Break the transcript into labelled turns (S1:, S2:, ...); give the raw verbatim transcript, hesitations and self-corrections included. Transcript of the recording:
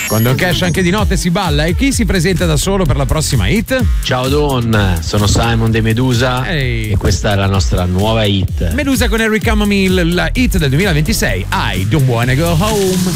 S1: Quando cash anche di notte si balla. E chi si presenta da solo per la prossima hit?
S2: Ciao Don, sono Simon De Medusa.
S1: Ehi.
S2: E questa è la nostra nuova hit.
S1: Medusa con Harry Chamomile, la hit del duemilaventisei, I Don't Wanna Go Home.